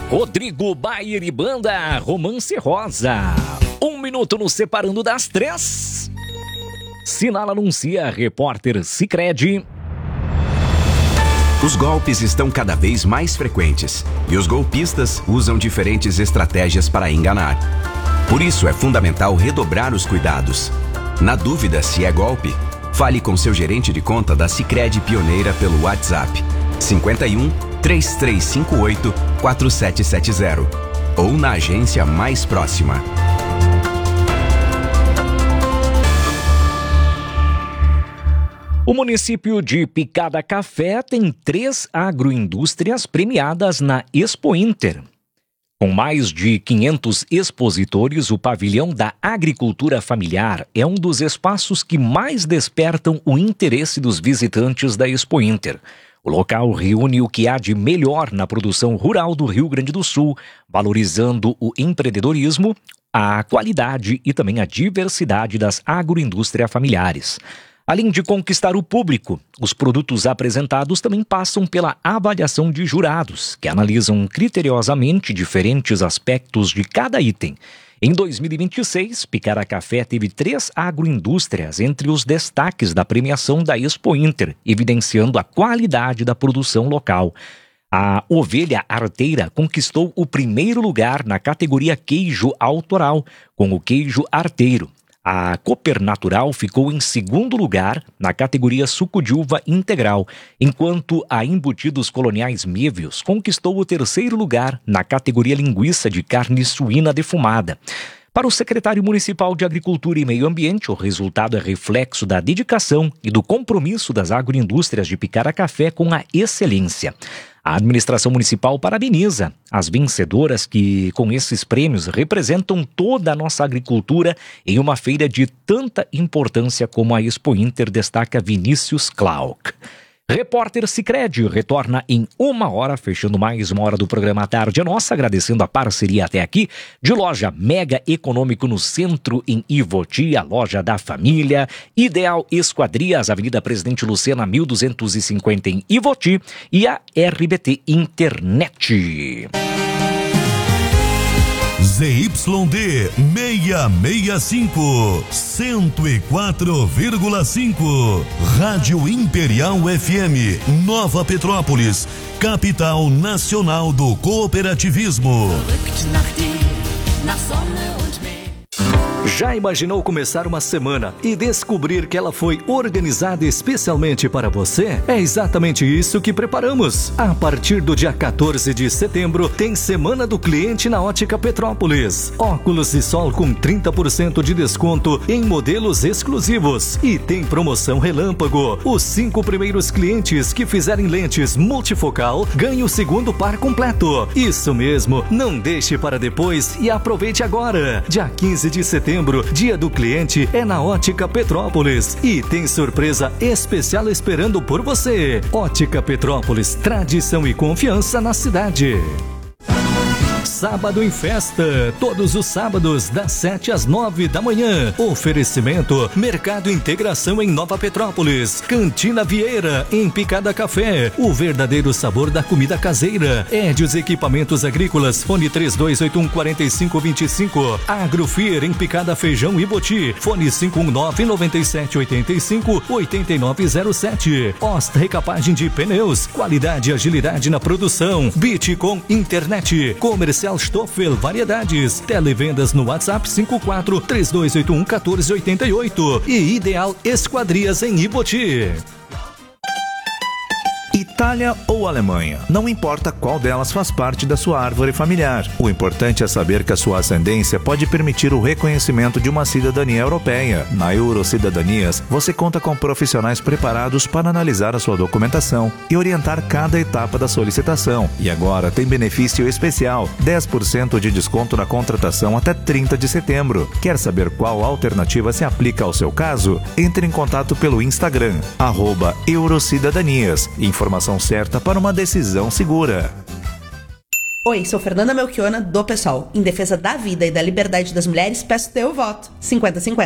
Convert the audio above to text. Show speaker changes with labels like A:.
A: Rodrigo Baier e Banda, Romance Rosa. 1 minuto nos separando das 3. Sinal anuncia, repórter Sicredi.
B: Os golpes estão cada vez mais frequentes e os golpistas usam diferentes estratégias para enganar. Por isso é fundamental redobrar os cuidados. Na dúvida se é golpe, fale com seu gerente de conta da Sicredi Pioneira pelo WhatsApp 51 3358 4770 ou na agência mais próxima.
A: O município de Picada Café tem 3 agroindústrias premiadas na Expo Inter. Com mais de 500 expositores, o pavilhão da agricultura familiar é um dos espaços que mais despertam o interesse dos visitantes da Expo Inter. O local reúne o que há de melhor na produção rural do Rio Grande do Sul, valorizando o empreendedorismo, a qualidade e também a diversidade das agroindústrias familiares. Além de conquistar o público, os produtos apresentados também passam pela avaliação de jurados, que analisam criteriosamente diferentes aspectos de cada item. Em 2026, Picada Café teve 3 agroindústrias entre os destaques da premiação da Expo Inter, evidenciando a qualidade da produção local. A ovelha arteira conquistou o primeiro lugar na categoria queijo autoral, com o queijo arteiro. A Cooper Natural ficou em segundo lugar na categoria suco de uva integral, enquanto a Embutidos Coloniais Mévios conquistou o terceiro lugar na categoria linguiça de carne suína defumada. Para o secretário municipal de Agricultura e Meio Ambiente, o resultado é reflexo da dedicação e do compromisso das agroindústrias de Picada Café com a excelência. A administração municipal parabeniza as vencedoras que, com esses prêmios, representam toda a nossa agricultura em uma feira de tanta importância como a Expo Inter, destaca Vinícius Clark. Repórter Sicredi retorna em 1 hora, fechando mais 1 hora do programa à tarde. Nossa, agradecendo a parceria até aqui de Loja Mega Econômico no centro em Ivoti, a loja da família, Ideal Esquadrias, Avenida Presidente Lucena 1250 em Ivoti, e a RBT Internet.
C: ZYD 665, 104,5. Rádio Imperial FM, Nova Petrópolis, capital nacional do cooperativismo.
D: Já imaginou começar uma semana e descobrir que ela foi organizada especialmente para você? É exatamente isso que preparamos. A partir do dia 14 de setembro, tem Semana do Cliente na Ótica Petrópolis. Óculos de sol com 30% de desconto em modelos exclusivos. E tem promoção relâmpago. Os 5 primeiros clientes que fizerem lentes multifocal ganham o segundo par completo. Isso mesmo, não deixe para depois e aproveite agora. Dia 15 de setembro, Dia do Cliente é na Ótica Petrópolis e tem surpresa especial esperando por você. Ótica Petrópolis, tradição e confiança na cidade. Sábado em Festa, todos os sábados das 7 às 9 da manhã. Oferecimento Mercado Integração em Nova Petrópolis, Cantina Vieira em Picada Café, o verdadeiro sabor da comida caseira. Edios Equipamentos Agrícolas, fone 3281-4525. Agrofier em Picada Feijão e Boti, fone 519-9785-8907. Ost Recapagem de Pneus, qualidade e agilidade na produção. Bitcom Internet, comercial Stoffel Variedades, televendas no WhatsApp 54-3281-1488 e Ideal Esquadrias em Ivoti.
E: Itália ou Alemanha, não importa qual delas faz parte da sua árvore familiar. O importante é saber que a sua ascendência pode permitir o reconhecimento de uma cidadania europeia. Na Eurocidadanias, você conta com profissionais preparados para analisar a sua documentação e orientar cada etapa da solicitação. E agora tem benefício especial, 10% de desconto na contratação até 30 de setembro. Quer saber qual alternativa se aplica ao seu caso? Entre em contato pelo Instagram, @Eurocidadanias. Informação certa para uma decisão segura.
F: Oi, sou Fernanda Melchiona, do PSOL. Em defesa da vida e da liberdade das mulheres, peço teu voto. 50-50.